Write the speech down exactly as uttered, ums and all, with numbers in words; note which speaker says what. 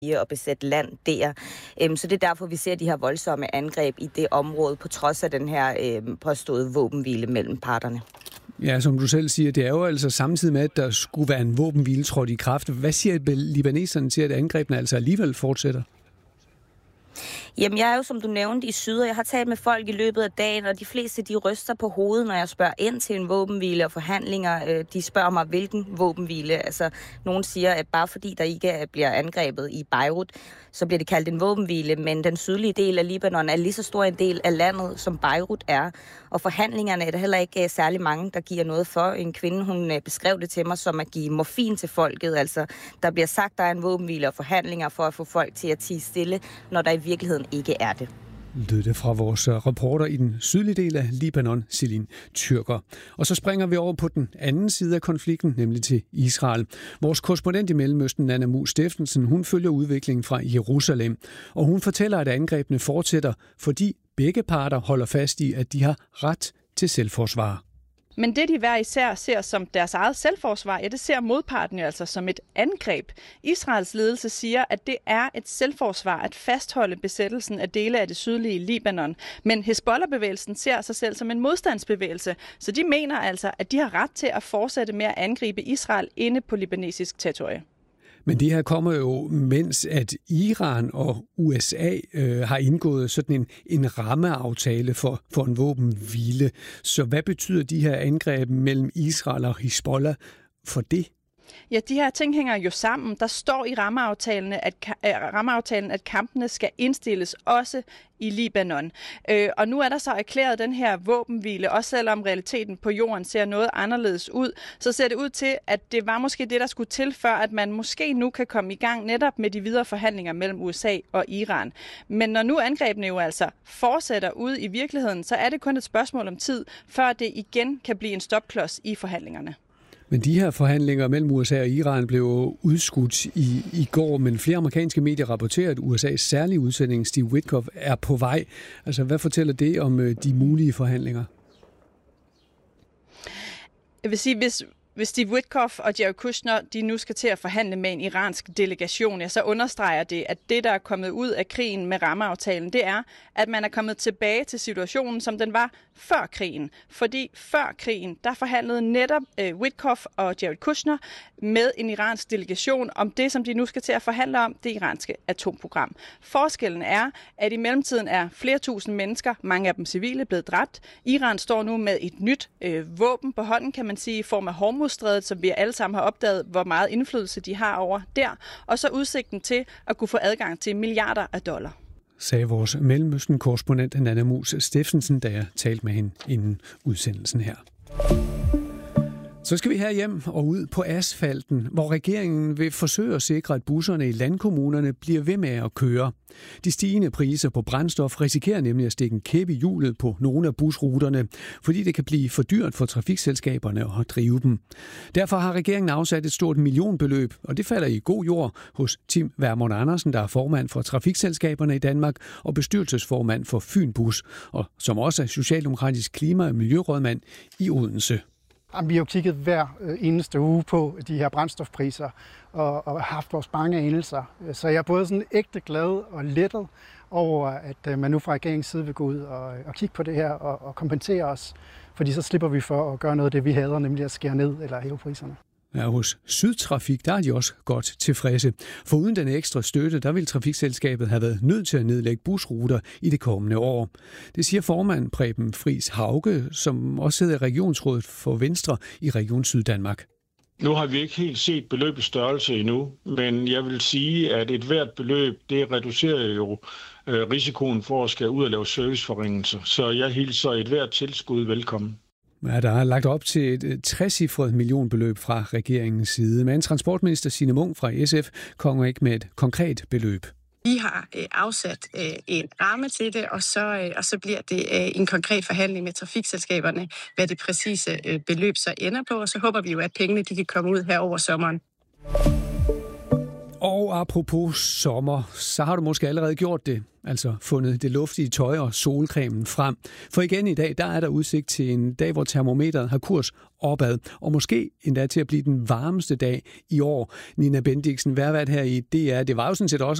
Speaker 1: og besætte land der. Så det er derfor, vi ser de her voldsomme angreb i det område, på trods af den her påståede våbenhvile mellem parterne.
Speaker 2: Ja, som du selv siger, det er jo altså samtidig med, at der skulle være en våbenhvile trådt i kraft. Hvad siger libaneserne til, at angrebene altså alligevel fortsætter?
Speaker 1: Jamen, jeg er jo, som du nævnte, i syd, og jeg har talt med folk i løbet af dagen, og de fleste, de ryster på hovedet, når jeg spørger ind til en våbenhvile og forhandlinger. De spørger mig, hvilken våbenhvile. Altså, nogen siger, at bare fordi der ikke bliver angrebet i Beirut, så bliver det kaldt en våbenhvile, men den sydlige del af Libanon er lige så stor en del af landet, som Beirut er. Og forhandlingerne er der heller ikke særlig mange, der giver noget for. En kvinde, hun beskrev det til mig som at give morfin til folket. Altså, der bliver sagt, der er en våbenhvile og forhandlinger for at få folk til at tie stille, når der i virkeligheden ikke er det.
Speaker 2: Lød det fra vores reporter i den sydlige del af Libanon, Celine Tyrker. Og så springer vi over på den anden side af konflikten, nemlig til Israel. Vores korrespondent i Mellemøsten, Nanna Mu Steffensen, hun følger udviklingen fra Jerusalem. Og hun fortæller, at angrebene fortsætter, fordi begge parter holder fast i, at de har ret til selvforsvar.
Speaker 3: Men det, de hver især ser som deres eget selvforsvar, ja, det ser modparten jo altså som et angreb. Israels ledelse siger, at det er et selvforsvar at fastholde besættelsen af dele af det sydlige Libanon. Men Hizbollah-bevægelsen ser sig selv som en modstandsbevægelse, så de mener altså, at de har ret til at fortsætte med at angribe Israel inde på libanesisk territorie.
Speaker 2: Men det her kommer jo, mens at Iran og U S A øh, har indgået sådan en, en rammeaftale for, for en våbenhvile. Så hvad betyder de her angreb mellem Israel og Hizbollah for det?
Speaker 3: Ja, de her ting hænger jo sammen. Der står i rammeaftalen, at, rammeaftalen, at kampene skal indstilles også i Libanon. Øh, og nu er der så erklæret den her våbenhvile, også selvom realiteten på jorden ser noget anderledes ud, så ser det ud til, at det var måske det, der skulle til, før at man måske nu kan komme i gang netop med de videre forhandlinger mellem U S A og Iran. Men når nu angrebene jo altså fortsætter ude i virkeligheden, så er det kun et spørgsmål om tid, før det igen kan blive en stopklods i forhandlingerne.
Speaker 2: Men de her forhandlinger mellem U S A og Iran blev udskudt i, i går, men flere amerikanske medier rapporterer, at U S A's særlige udsending, Steve Witkoff, er på vej. Altså, hvad fortæller det om de mulige forhandlinger?
Speaker 3: Jeg vil sige, hvis... Hvis Steve Witkoff og Jared Kushner de nu skal til at forhandle med en iransk delegation, ja, så understreger det, at det, der er kommet ud af krigen med rammeaftalen, det er, at man er kommet tilbage til situationen, som den var før krigen. Fordi før krigen, der forhandlede netop øh, Witkoff og Jared Kushner med en iransk delegation om det, som de nu skal til at forhandle om, det iranske atomprogram. Forskellen er, at i mellemtiden er flere tusind mennesker, mange af dem civile, blevet dræbt. Iran står nu med et nyt øh, våben på hånden, kan man sige, i form af Hormuzstrædet, som vi alle sammen har opdaget, hvor meget indflydelse de har over der, og så udsigten til at kunne få adgang til milliarder af dollar.
Speaker 2: Sagde vores Mellemøsten-korrespondent Nanna Mu Steffensen, da jeg talte med hende inden udsendelsen her. Så skal vi her hjem og ud på asfalten, hvor regeringen vil forsøge at sikre, at busserne i landkommunerne bliver ved med at køre. De stigende priser på brændstof risikerer nemlig at stikke en kæp i hjulet på nogle af busruterne, fordi det kan blive for dyrt for trafikselskaberne at drive dem. Derfor har regeringen afsat et stort millionbeløb, og det falder i god jord hos Tim Vermund Andersen, der er formand for trafikselskaberne i Danmark og bestyrelsesformand for Fynbus, og som også er socialdemokratisk klima- og miljørådmand i Odense.
Speaker 4: Vi har jo kigget hver eneste uge på de her brændstofpriser og, og haft vores bange anelser. Så jeg er både sådan ægte glad og lettet over, at man nu fra regeringens side vil gå ud og, og kigge på det her og, og kompensere os. Fordi så slipper vi for at gøre noget af det, vi hader, nemlig at skære ned eller hæve priserne.
Speaker 2: Ja, hos Sydtrafik, der er de også godt tilfredse. For uden den ekstra støtte, der vil trafikselskabet have været nødt til at nedlægge busruter i det kommende år. Det siger formand Preben Friis Hauge, som også sidder i regionsrådet for Venstre i Region Syddanmark.
Speaker 5: Nu har vi ikke helt set beløbets størrelse endnu, men jeg vil sige, at et hvert beløb, det reducerer jo øh, risikoen for at skal ud og lave serviceforringelser. Så jeg hilser et hvert tilskud velkommen.
Speaker 2: Ja, der er lagt op til et trecifret millionbeløb fra regeringens side, men transportminister Signe Munk fra S F kommer ikke med et konkret beløb.
Speaker 6: Vi har øh, afsat øh, en ramme til det, og så, øh, og så bliver det øh, en konkret forhandling med trafikselskaberne, hvad det præcise øh, beløb så ender på, og så håber vi jo, at pengene de kan komme ud her over sommeren.
Speaker 2: Og apropos sommer, så har du måske allerede gjort det, altså fundet det luftige tøj og solcremen frem. For igen i dag, der er der udsigt til en dag, hvor termometeret har kurs opad, og måske endda til at blive den varmeste dag i år. Nina Bendiksen, vejrvært her i D R, det var jo sådan set også